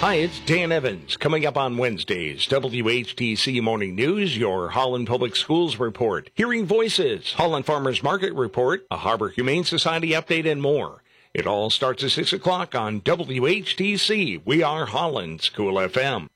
Hi, it's Dan Evans. Coming up on Wednesdays, WHTC Morning News, your Holland Public Schools report, Hearing Voices, Holland Farmers Market report, a Harbor Humane Society update, and more. It all starts at 6 o'clock on WHTC. We are Holland's Cool FM.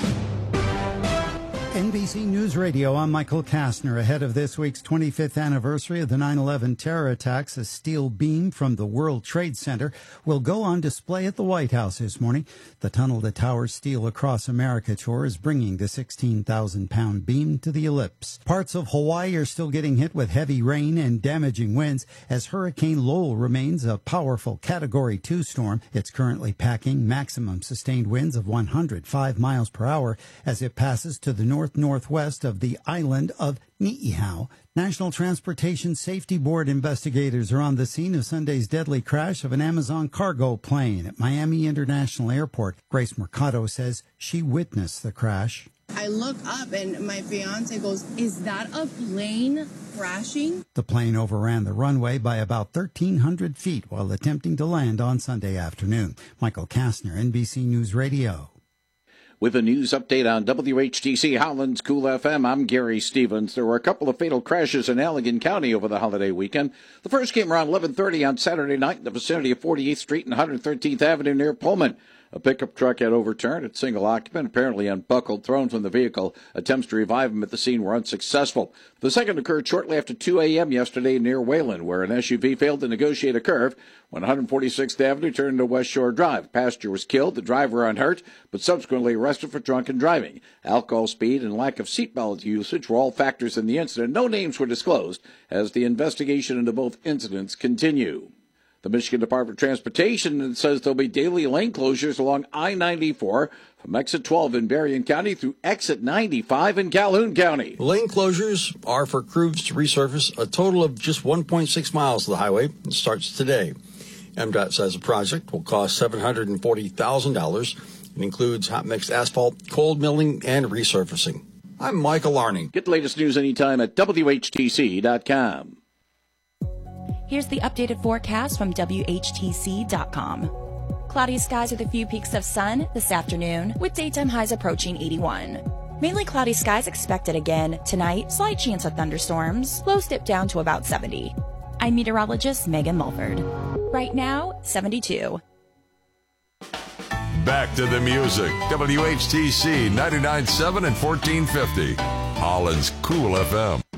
NBC News Radio, I'm Michael Kastner. Ahead of this week's 25th anniversary of the 9/11 terror attacks, a steel beam from the World Trade Center will go on display at the White House this morning. The Tunnel to Tower Steel Across America tour is bringing the 16,000-pound beam to the ellipse. Parts of Hawaii are still getting hit with heavy rain and damaging winds as Hurricane Lowell remains a powerful Category 2 storm. It's currently packing maximum sustained winds of 105 miles per hour as it passes to the northwest of the island of Niihau. National Transportation Safety Board investigators are on the scene of Sunday's deadly crash of an Amazon cargo plane at Miami International Airport. Grace Mercado says she witnessed the crash. I look up and my fiance goes, "Is that a plane crashing?" The plane overran the runway by about 1,300 feet while attempting to land on Sunday afternoon. Michael Kastner, NBC News Radio. With a news update on WHTC Holland's Cool FM, I'm Gary Stevens. There were a couple of fatal crashes in Allegan County over the holiday weekend. The first came around 11:30 on Saturday night in the vicinity of 48th Street and 113th Avenue near Pullman. A pickup truck had overturned. Its single occupant, apparently unbuckled, thrown from the vehicle. Attempts to revive him at the scene were unsuccessful. The second occurred shortly after 2 a.m. yesterday near Wayland, where an SUV failed to negotiate a curve when 146th Avenue turned into West Shore Drive. Passenger was killed, the driver unhurt, but subsequently arrested for drunken driving. Alcohol, speed, and lack of seatbelt usage were all factors in the incident. No names were disclosed as the investigation into both incidents continue. The Michigan Department of Transportation says there'll be daily lane closures along I-94 from exit 12 in Berrien County through exit 95 in Calhoun County. Lane closures are for crews to resurface a total of just 1.6 miles of the highway. It starts today. MDOT says the project will cost $740,000. It includes hot mixed asphalt, cold milling, and resurfacing. I'm Michael Arning. Get the latest news anytime at WHTC.com. Here's the updated forecast from WHTC.com. Cloudy skies with a few peaks of sun this afternoon, with daytime highs approaching 81. Mainly cloudy skies expected again tonight, slight chance of thunderstorms, lows dip down to about 70. I'm meteorologist Megan Mulford. Right now, 72. Back to the music. WHTC 99.7 and 1450. Holland's Cool FM.